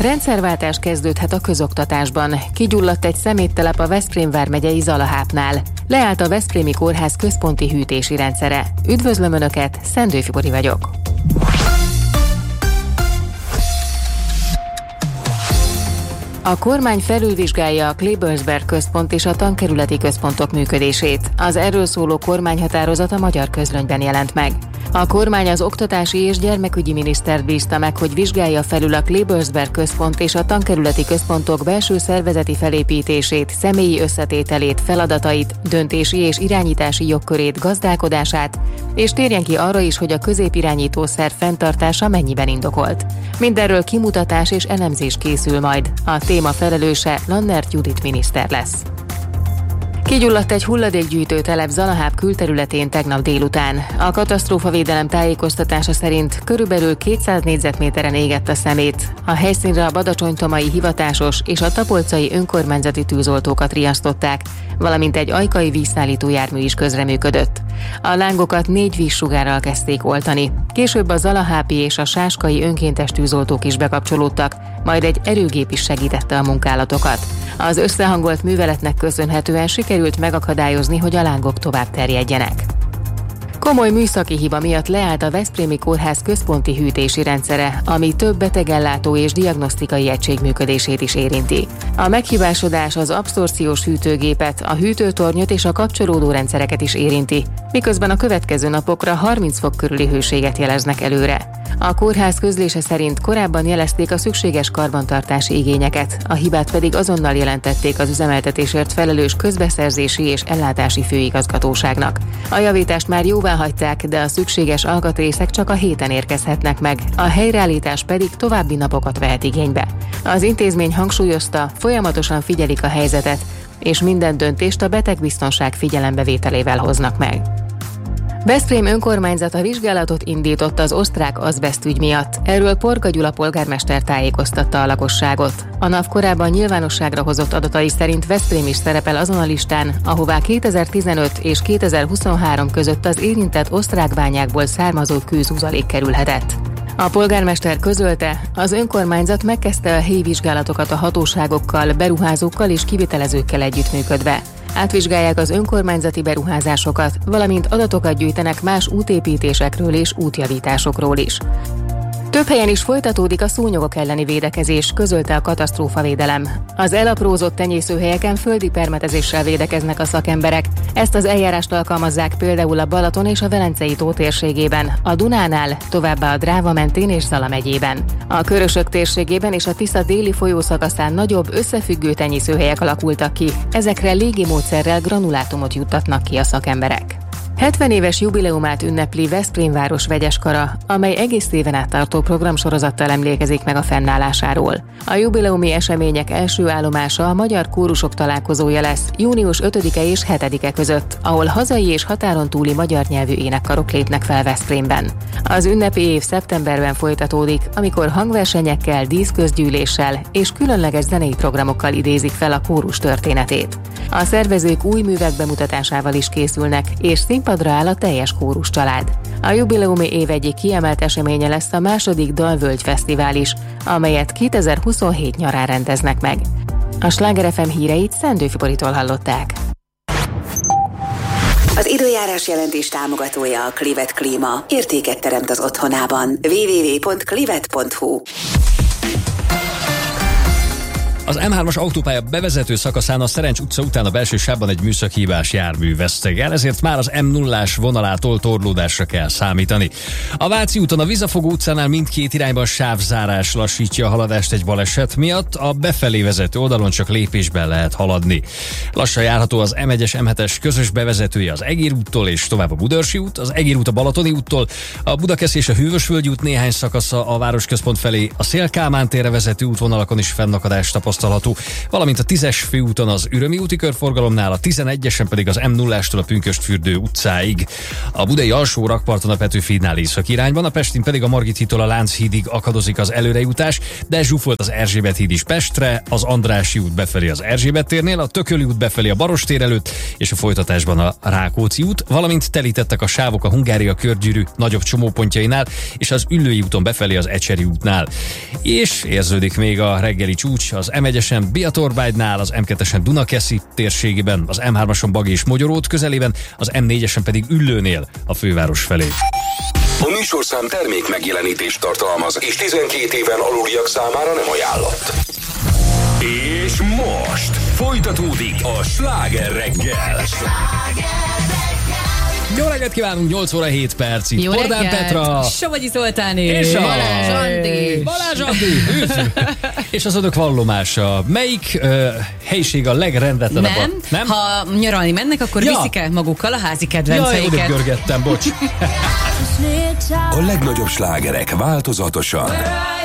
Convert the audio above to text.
Rendszerváltás kezdődhet a közoktatásban. Kigyulladt egy szeméttelep a Veszprém vármegyei Zalahápnál. Leállt a Veszprémi Kórház központi hűtési rendszere. Üdvözlöm Önöket, Szendőfi Bori vagyok. A kormány felülvizsgálja a Klebersberg központ és a tankerületi központok működését. Az erről szóló kormányhatározat a Magyar Közlönyben jelent meg. A kormány az oktatási és gyermekügyi minisztert bízta meg, hogy vizsgálja felül a Klebersberg központ és a tankerületi központok belső szervezeti felépítését, személyi összetételét, feladatait, döntési és irányítási jogkörét, gazdálkodását, és térjen ki arra is, hogy a középirányítószerv fenntartása mennyiben indokolt. Mindenről kimutatás és elemzés készül majd. A téma felelőse Lannert Judit miniszter lesz. Kigyulladt egy hulladékgyűjtő telep Zalaháp külterületén tegnap délután. A katasztrófavédelem tájékoztatása szerint körülbelül 200 négyzetméteren égett a szemét. A helyszínre a badacsonytomai hivatásos és a tapolcai önkormányzati tűzoltókat riasztották, valamint egy ajkai vízszállító jármű is közreműködött. A lángokat 4 vízsugárral kezdték oltani. Később a zalahápi és a sáskai önkéntes tűzoltók is bekapcsolódtak, majd egy erőgép is segítette a munkálatokat. Az összehangolt műveletnek köszönhetően sikerült megakadályozni, hogy a lángok tovább terjedjenek. Komoly műszaki hiba miatt leállt a Veszprémi Kórház központi hűtési rendszere, ami több betegellátó és diagnosztikai egység működését is érinti. A meghibásodás az abszorpciós hűtőgépet, a hűtőtornyot és a kapcsolódó rendszereket is érinti, miközben a következő napokra 30 fok körüli hőséget jeleznek előre. A kórház közlése szerint korábban jelezték a szükséges karbantartási igényeket, a hibát pedig azonnal jelentették az üzemeltetésért felelős közbeszerzési és ellátási főigazgatóságnak. A javítást már jóváhagyták, de a szükséges alkatrészek csak a héten érkezhetnek meg, a helyreállítás pedig további napokat vehet igénybe. Az intézmény hangsúlyozta, folyamatosan figyelik a helyzetet, és minden döntést a betegbiztonság figyelembevételével hoznak meg. Veszprém önkormányzata vizsgálatot indított az osztrák azbeszt ügy miatt. Erről Porga Gyula polgármester tájékoztatta a lakosságot. A NAV korábban nyilvánosságra hozott adatai szerint Veszprém is szerepel azon a listán, ahová 2015 és 2023 között az érintett osztrák bányákból származó kőzuzalék kerülhetett. A polgármester közölte, az önkormányzat megkezdte a helyi vizsgálatokat a hatóságokkal, beruházókkal és kivitelezőkkel együttműködve. Átvizsgálják az önkormányzati beruházásokat, valamint adatokat gyűjtenek más útépítésekről és útjavításokról is. Több helyen is folytatódik a szúnyogok elleni védekezés, közölte a katasztrófavédelem. Az elaprózott tenyészőhelyeken földi permetezéssel védekeznek a szakemberek. Ezt az eljárást alkalmazzák például a Balaton és a Velencei tó térségében, a Dunánál, továbbá a Dráva mentén és Zala megyében. A Körösök térségében és a Tisza déli folyószakaszán nagyobb összefüggő tenyészőhelyek alakultak ki. Ezekre légimódszerrel granulátumot juttatnak ki a szakemberek. 70 éves jubileumát ünnepli Veszprém város vegyeskara, amely egész éven át tartó programsorozattal emlékezik meg a fennállásáról. A jubileumi események első állomása a magyar kórusok találkozója lesz június 5-e és 7-e között, ahol hazai és határon túli magyar nyelvű énekkarok lépnek fel Veszprémben. Az ünnepi év szeptemberben folytatódik, amikor hangversenyekkel, díszközgyűléssel és különleges zenei programokkal idézik fel a kórus történetét. A szervezők új művek bemutatásával is készülnek, és színpadra áll a teljes kórus család. A jubileumi év egyik kiemelt eseménye lesz a második Dalvölgy Fesztivál is, amelyet 2027 nyarán rendeznek meg. A Sláger FM híreit Szendőfi Boritól hallották. Az időjárás jelentés támogatója a Clivet Klíma. Értéket teremt az otthonában. www.clivet.hu. Az M3-as autópálya bevezető szakaszán a Szerencs utca után a belső sávban egy műszaki hibás jármű veszteg el, ezért már az M0-ás vonalától torlódásra kell számítani. A Váci úton a Vizafogó utcánál mindkét irányban sávzárás lassítja a haladást egy baleset miatt, a befelé vezető oldalon csak lépésben lehet haladni. Lassan járható az M1-es, M7-es közös bevezetője az Egér úttól és tovább a Budaörsi út, az Egér út a Balatoni úttól, a Budakeszi és a Hűvösvölgyi út néhány szakasza a városközpont felé, a Széll Kálmán térre vezető útvonalakon is fennakadást tapasztalható. tapasztalható, valamint a 10-es főúton az Ürömi úti körforgalomnál, a 11-esen pedig az M0-ástól a Pünkösdfürdő utcáig. A budai alsó rakparton a Petőfi hídnál északi irányban, a Pestin pedig a Margit hídtól a Lánchídig akadozik az előrejutás, de zsúfolt az Erzsébet híd is Pestre, az Andrássy út befelé az Erzsébet térnél, a Tököli út befelé a Barostér előtt, és a folytatásban a Rákóczi út, valamint telítettek a sávok a Hungária körgyűrű nagyobb csomópontjainál, és az Üllői úton befelé az Ecseri útnál. És érződik még a reggeli csúcs az M1-esen Biatorbágynál, az M2-esen Dunakeszi térségében, az M3-ason Bagi és Mogyorót közelében, az M4-esen pedig Üllőnél a főváros felé. A műsorszám termék megjelenítést tartalmaz, és 12 éven aluliak számára nem ajánlott. És most folytatódik a Sláger reggel. Jó reggelt kívánunk, 8 óra 7 percig. Jó Bordán reggelt. Petra. Somogyi Zoltáné. És a Balázs Andi. Balázs Andi. Üdv. És az önök vallomása. Melyik helyiség a legrendetlenebb? Nem? Ha nyaralni mennek, akkor viszik el magukkal a házi kedvenceiket. Jaj, görgettem, bocs. A legnagyobb slágerek változatosan